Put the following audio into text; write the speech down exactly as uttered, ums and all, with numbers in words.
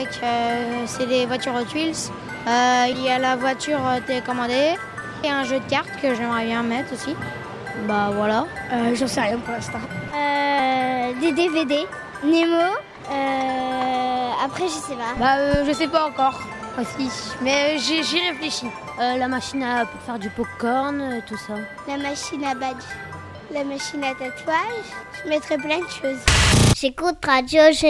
avec, euh, c'est des voitures Hot Wheels. Euh, Il y a la voiture euh, télécommandée et un jeu de cartes que j'aimerais bien mettre aussi. Bah voilà. Euh, j'en sais rien pour l'instant. Euh, des D V D, Nemo. Euh, après, je sais pas. Bah euh, je sais pas encore aussi, mais euh, j'y j'y réfléchis. Euh, la machine à, pour faire du popcorn, euh, tout ça. La machine à badge, la machine à tatouage. Je mettrais plein de choses. J'écoute Radio G.